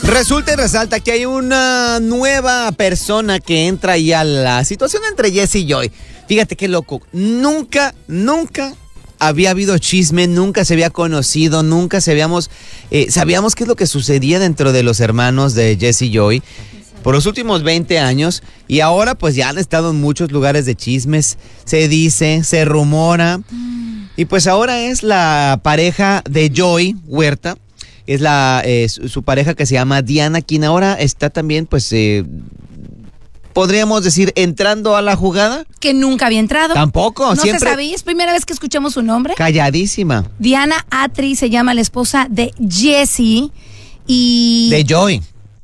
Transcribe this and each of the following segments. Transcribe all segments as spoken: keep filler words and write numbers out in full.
Resulta y resalta que hay una nueva persona que entra ahí a la situación entre Jesse y Joy. Fíjate qué loco. Nunca, nunca había habido chisme, nunca se había conocido, nunca sabíamos, eh, sabíamos qué es lo que sucedía dentro de los hermanos de Jesse y Joy por los últimos veinte años. Y ahora pues ya han estado en muchos lugares de chismes. Se dice, se rumora. Y pues ahora es la pareja de Joy Huerta. Es la eh, su, su pareja que se llama Diana, quien ahora está también, pues, eh, podríamos decir, entrando a la jugada. Que nunca había entrado. Tampoco, no siempre. se sabía, es primera vez que escuchamos su nombre. Calladísima. Diana Atri se llama la esposa de Jesse y... De Joy.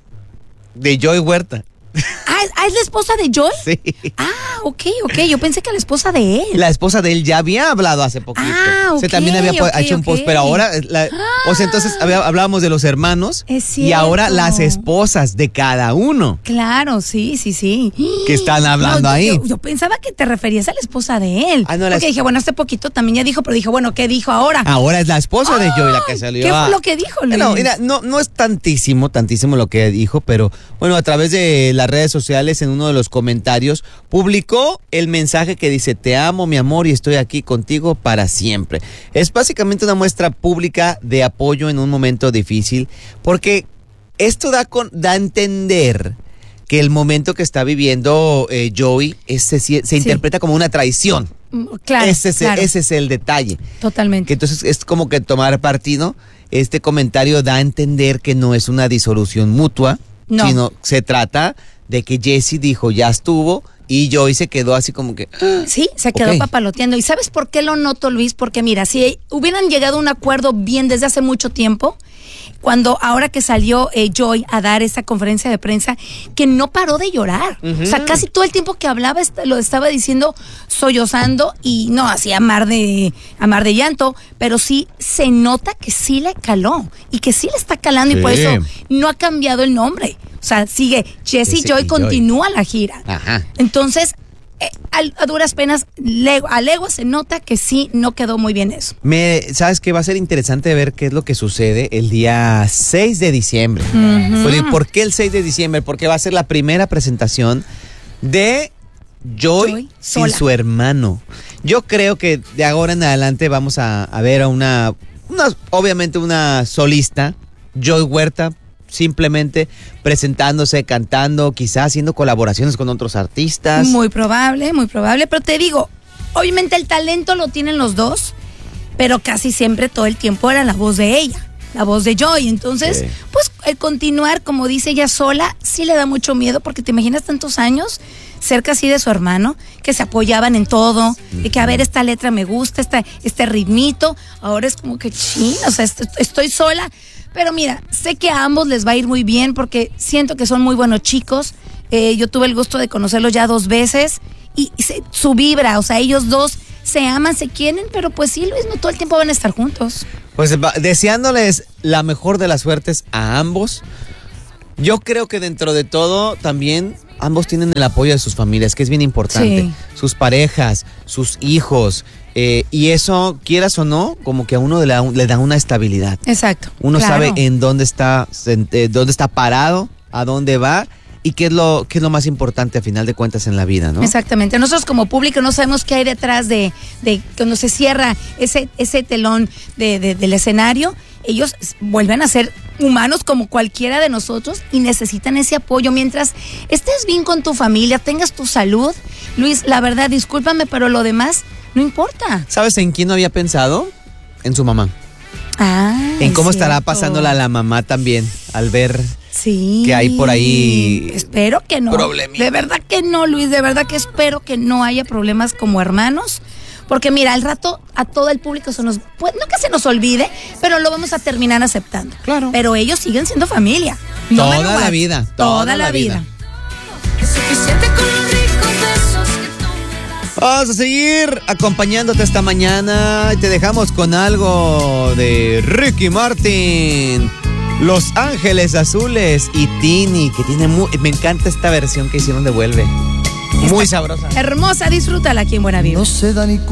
De Joy Huerta. Ah, ¿es la esposa de Joy? Sí. Ah, ok, ok. Yo pensé que la esposa de él. La esposa de él ya había hablado hace poquito. Ah, ok. O sea, también había okay, hecho un post, okay. pero ahora, la, ah, o sea, entonces había, hablábamos de los hermanos. Es cierto. Y ahora las esposas de cada uno. Claro, sí, sí, sí. Que están hablando no, ahí. Yo, yo pensaba que te referías a la esposa de él. Ah, no, la porque dije, bueno, hace poquito también ya dijo, pero dije, bueno, ¿qué dijo ahora? Ahora es la esposa de Joy la que salió. ¿Qué fue lo que dijo, Luis? No, mira, no, no es tantísimo, tantísimo lo que dijo, pero bueno, a través de las redes sociales, en uno de los comentarios, publicó el mensaje que dice: te amo, mi amor, y estoy aquí contigo para siempre. Es básicamente una muestra pública de apoyo en un momento difícil, porque esto da, con, da a entender que el momento que está viviendo eh, Joy es, se, se sí. interpreta como una traición. Claro, ese, es, claro. ese es el detalle. Totalmente. Que entonces es como que tomar partido. Este comentario da a entender que no es una disolución mutua, no. sino se trata de que Jesse dijo ya estuvo y Joy se quedó así como que... Sí, se quedó okay. papaloteando. ¿Y sabes por qué lo noto, Luis? Porque mira, si hubieran llegado a un acuerdo bien desde hace mucho tiempo, cuando ahora que salió eh, Joy a dar esa conferencia de prensa, que no paró de llorar. Uh-huh. O sea, casi todo el tiempo que hablaba lo estaba diciendo sollozando y no hacía mar de, a mar de llanto, pero sí se nota que sí le caló y que sí le está calando sí. y por eso no ha cambiado el nombre. O sea, sigue, Jesse y Joy continúa la gira. Ajá. Entonces, eh, a, a duras penas, lego, a legua se nota que sí no quedó muy bien eso. Me, ¿Sabes qué? Va a ser interesante ver qué es lo que sucede el día seis de diciembre. Uh-huh. ¿Por qué el seis de diciembre? Porque va a ser la primera presentación de Joy, Joy sin sola. Su hermano. Yo creo que de ahora en adelante vamos a, a ver a una, una, obviamente una solista, Joy Huerta, simplemente presentándose, cantando, quizás haciendo colaboraciones con otros artistas. Muy probable, muy probable, pero te digo, obviamente el talento lo tienen los dos, pero casi siempre todo el tiempo era la voz de ella, la voz de Joy. Entonces, sí. pues el continuar, como dice ella sola, sí le da mucho miedo, porque te imaginas tantos años cerca así de su hermano, que se apoyaban en todo, y que a ver, esta letra me gusta, esta, este ritmito, ahora es como que chin, o sea, est- estoy sola. Pero mira, sé que a ambos les va a ir muy bien porque siento que son muy buenos chicos. Eh, yo tuve el gusto de conocerlos ya dos veces y, y se, su vibra, o sea, ellos dos se aman, se quieren, pero pues sí, Luis, no todo el tiempo van a estar juntos. Pues deseándoles la mejor de las suertes a ambos. Yo creo que dentro de todo también ambos tienen el apoyo de sus familias, que es bien importante. Sí. Sus parejas, sus hijos. Eh, y eso, quieras o no, como que a uno le da, le da una estabilidad. Exacto. Uno claro. sabe en dónde está, en, eh, dónde está parado, a dónde va y qué es lo qué es lo más importante a final de cuentas en la vida, ¿no? Exactamente. Nosotros como público no sabemos qué hay detrás de, de cuando se cierra ese, ese telón de, de, del escenario. Ellos vuelven a ser humanos como cualquiera de nosotros y necesitan ese apoyo. Mientras estés bien con tu familia, tengas tu salud, Luis, la verdad, discúlpame, pero lo demás no importa. ¿Sabes en quién no había pensado? En su mamá. Ah, en cómo cierto. Estará pasándola la mamá también al ver sí, que hay por ahí. Espero que no. Problemita. De verdad que no, Luis, de verdad que espero que no haya problemas como hermanos. Porque mira, al rato a todo el público se nos, pues, no que se nos olvide, pero lo vamos a terminar aceptando. Claro. Pero ellos siguen siendo familia. No toda la vida. Toda, toda la vida. vida. Es suficiente con los ricos besos que tú me das. Vamos a seguir acompañándote esta mañana y te dejamos con algo de Ricky Martin, Los Ángeles Azules y Tini, que tiene muy, me encanta esta versión que hicieron de Vuelve. Muy sabrosa. Hermosa, disfrútala aquí en Buena Vida. No se da ni